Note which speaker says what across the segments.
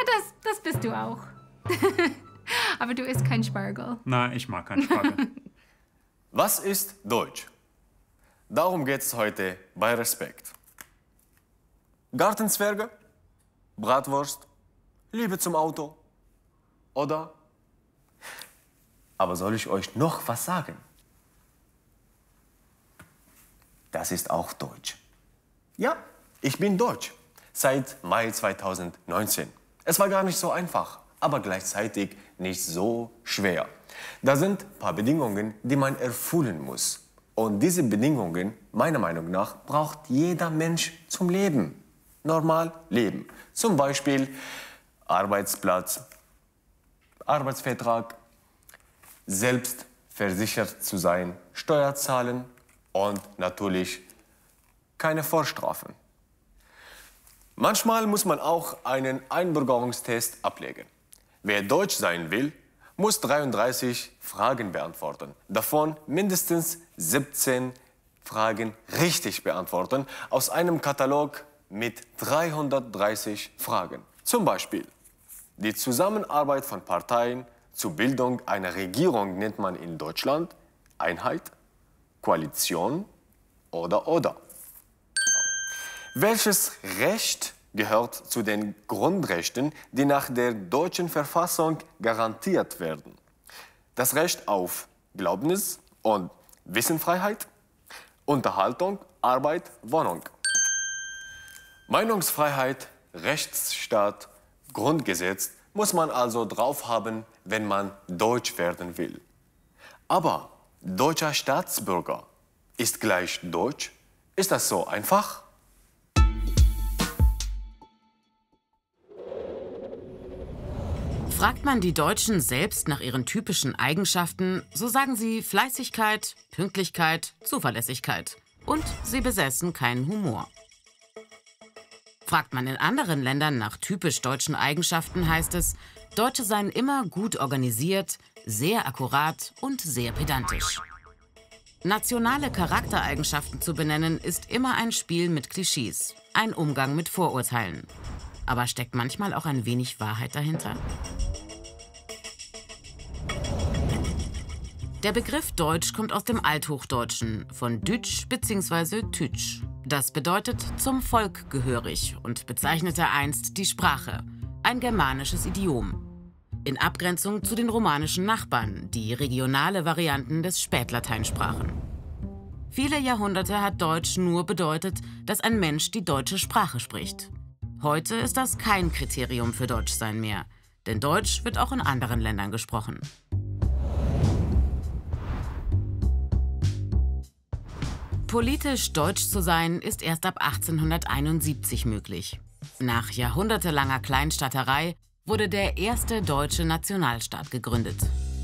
Speaker 1: das bist du auch. Aber du isst kein Spargel.
Speaker 2: Nein, ich mag keinen Spargel.
Speaker 3: Was ist Deutsch? Darum geht es heute bei Respekt. Gartenzwerge, Bratwurst, Liebe zum Auto oder... Aber soll ich euch noch was sagen? Das ist auch Deutsch. Ja, ich bin Deutsch. Seit Mai 2019. Es war gar nicht so einfach, aber gleichzeitig nicht so schwer. Da sind ein paar Bedingungen, die man erfüllen muss. Und diese Bedingungen, meiner Meinung nach, braucht jeder Mensch zum Leben. Normal leben. Zum Beispiel Arbeitsplatz, Arbeitsvertrag, selbst versichert zu sein, Steuer zahlen und natürlich keine Vorstrafen. Manchmal muss man auch einen Einbürgerungstest ablegen. Wer Deutsch sein will, muss 33 Fragen beantworten. Davon mindestens 17 Fragen richtig beantworten aus einem Katalog mit 330 Fragen. Zum Beispiel die Zusammenarbeit von Parteien zur Bildung einer Regierung nennt man in Deutschland Einheit, Koalition oder. Welches Recht gehört zu den Grundrechten, die nach der deutschen Verfassung garantiert werden? Das Recht auf Glaubens- und Wissenfreiheit, Unterhaltung, Arbeit, Wohnung. Meinungsfreiheit, Rechtsstaat, Grundgesetz muss man also drauf haben, wenn man Deutsch werden will. Aber deutscher Staatsbürger ist gleich Deutsch? Ist das so einfach?
Speaker 4: Fragt man die Deutschen selbst nach ihren typischen Eigenschaften, so sagen sie Fleißigkeit, Pünktlichkeit, Zuverlässigkeit. Und sie besessen keinen Humor. Fragt man in anderen Ländern nach typisch deutschen Eigenschaften, heißt es, Deutsche seien immer gut organisiert, sehr akkurat und sehr pedantisch. Nationale Charaktereigenschaften zu benennen, ist immer ein Spiel mit Klischees, ein Umgang mit Vorurteilen. Aber steckt manchmal auch ein wenig Wahrheit dahinter? Der Begriff Deutsch kommt aus dem Althochdeutschen, von Dütsch bzw. Tütsch. Das bedeutet zum Volk gehörig und bezeichnete einst die Sprache, ein germanisches Idiom. In Abgrenzung zu den romanischen Nachbarn, die regionale Varianten des Spätlatein sprachen. Viele Jahrhunderte hat Deutsch nur bedeutet, dass ein Mensch die deutsche Sprache spricht. Heute ist das kein Kriterium für Deutschsein mehr, denn Deutsch wird auch in anderen Ländern gesprochen. Politisch deutsch zu sein, ist erst ab 1871 möglich. Nach jahrhundertelanger Kleinstaaterei wurde der erste deutsche Nationalstaat gegründet.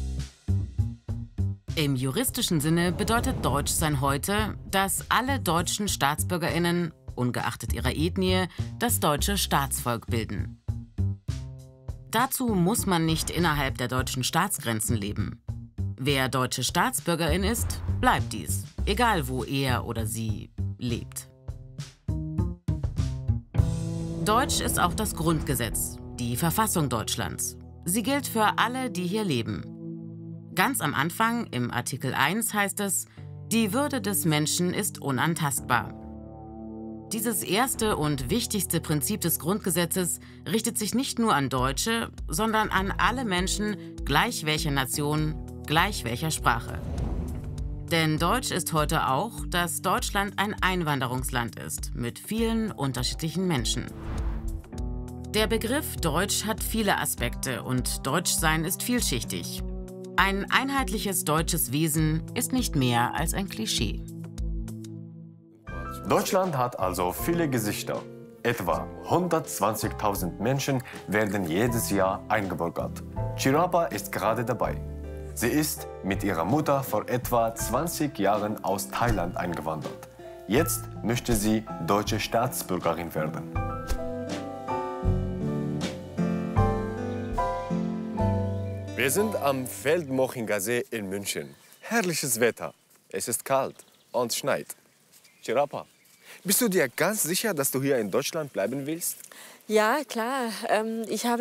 Speaker 4: Im juristischen Sinne bedeutet Deutschsein heute, dass alle deutschen StaatsbürgerInnen, ungeachtet ihrer Ethnie, das deutsche Staatsvolk bilden. Dazu muss man nicht innerhalb der deutschen Staatsgrenzen leben. Wer deutsche Staatsbürgerin ist, bleibt dies, egal wo er oder sie lebt. Deutsch ist auch das Grundgesetz, die Verfassung Deutschlands. Sie gilt für alle, die hier leben. Ganz am Anfang, im Artikel 1, heißt es, die Würde des Menschen ist unantastbar. Dieses erste und wichtigste Prinzip des Grundgesetzes richtet sich nicht nur an Deutsche, sondern an alle Menschen, gleich welcher Nation, gleich welcher Sprache. Denn Deutsch ist heute auch, dass Deutschland ein Einwanderungsland ist, mit vielen unterschiedlichen Menschen. Der Begriff Deutsch hat viele Aspekte und Deutschsein ist vielschichtig. Ein einheitliches deutsches Wesen ist nicht mehr als ein Klischee.
Speaker 3: Deutschland hat also viele Gesichter. Etwa 120.000 Menschen werden jedes Jahr eingebürgert. Chirapa ist gerade dabei. Sie ist mit ihrer Mutter vor etwa 20 Jahren aus Thailand eingewandert. Jetzt möchte sie deutsche Staatsbürgerin werden. Wir sind am Feldmochinger See in München. Herrliches Wetter. Es ist kalt und schneit. Chirapa, bist du dir ganz sicher, dass du hier in Deutschland bleiben willst?
Speaker 5: Ja, klar. Ich habe